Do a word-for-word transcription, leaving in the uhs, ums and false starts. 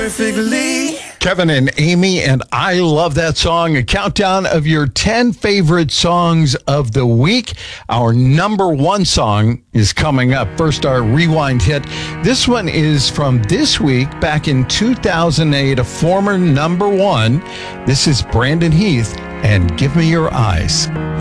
Perfectly. Kevin and Amy, and I love that song. A countdown of your ten favorite songs of the week. Our number one song is coming up. First, our rewind hit. This one is from this week, back in two thousand eight, a former number one. This is Brandon Heath and Give Me Your Eyes.